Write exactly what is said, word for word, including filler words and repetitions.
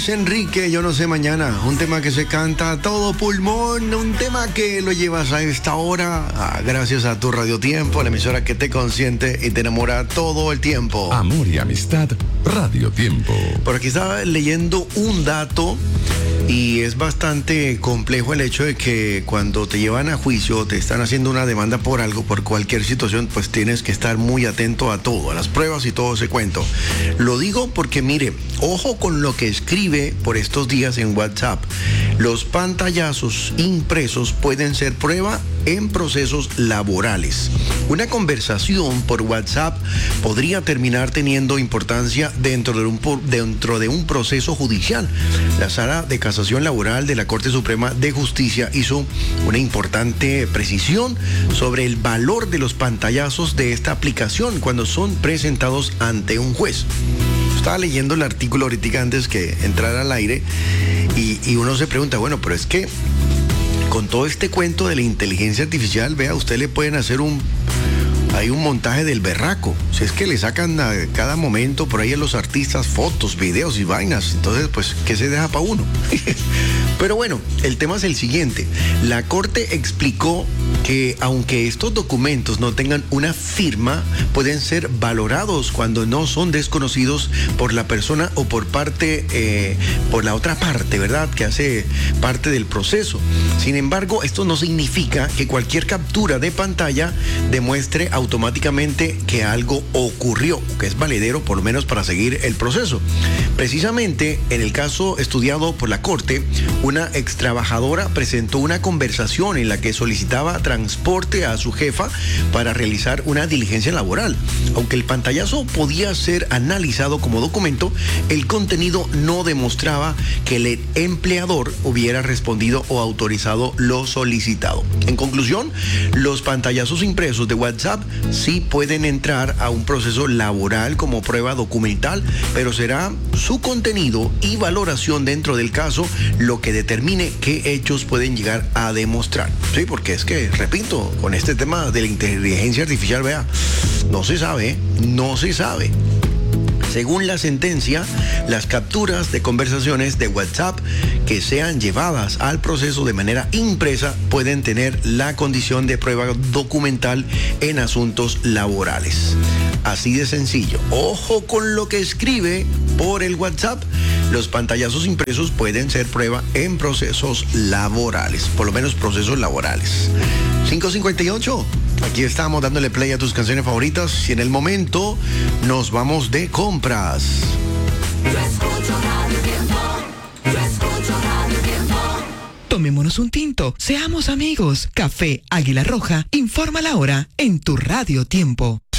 Luis Enrique, Yo no sé mañana, un tema que se canta a todo pulmón, un tema que lo llevas a esta hora, ah, gracias a tu Radio Tiempo, la emisora que te consiente y te enamora todo el tiempo. Amor y amistad, Radio Tiempo. Por aquí estaba leyendo un dato y es bastante complejo el hecho de que cuando te llevan a juicio, te están haciendo una demanda por algo, por cualquier situación, pues tienes que estar muy atento a todo, a las pruebas y todo ese cuento. Lo digo porque mire, ojo con lo que escribe por estos días en WhatsApp. Los pantallazos impresos pueden ser prueba en procesos laborales. Una conversación por WhatsApp podría terminar teniendo importancia dentro de un, dentro de un proceso judicial. La Sala de Casación Laboral de la Corte Suprema de Justicia hizo una importante precisión sobre el valor de los pantallazos de esta aplicación cuando son presentados ante un juez. Estaba leyendo el artículo ahorita antes que entrara al aire y, y uno se pregunta, bueno, pero es que con todo este cuento de la inteligencia artificial, vea, usted le pueden hacer un... Hay un montaje del berraco. Si es que le sacan a cada momento por ahí a los artistas fotos, videos y vainas. Entonces, pues, ¿qué se deja para uno? Pero bueno, el tema es el siguiente. La Corte explicó que aunque estos documentos no tengan una firma, pueden ser valorados cuando no son desconocidos por la persona o por parte, eh, por la otra parte, ¿verdad? Que hace parte del proceso. Sin embargo, esto no significa que cualquier captura de pantalla demuestre automáticamente que algo ocurrió, que es valedero por lo menos para seguir el proceso. Precisamente en el caso estudiado por la Corte, una ex trabajadora presentó una conversación en la que solicitaba transporte a su jefa para realizar una diligencia laboral. Aunque el pantallazo podía ser analizado como documento, el contenido no demostraba que el empleador hubiera respondido o autorizado lo solicitado. En conclusión, los pantallazos impresos de WhatsApp sí pueden entrar a un proceso laboral como prueba documental, pero será su contenido y valoración dentro del caso lo que determine qué hechos pueden llegar a demostrar. Sí, porque es que, repito, con este tema de la inteligencia artificial, vea, no se sabe, no se sabe. Según la sentencia, las capturas de conversaciones de WhatsApp que sean llevadas al proceso de manera impresa pueden tener la condición de prueba documental en asuntos laborales. Así de sencillo. Ojo con lo que escribe por el WhatsApp. Los pantallazos impresos pueden ser prueba en procesos laborales, por lo menos procesos laborales. cinco cincuenta y ocho. Aquí estamos dándole play a tus canciones favoritas y en el momento nos vamos de compras. Yo escucho Radio Tiempo. Yo escucho Radio Tiempo. Tomémonos un tinto, seamos amigos. Café Águila Roja informa la hora en tu Radio Tiempo.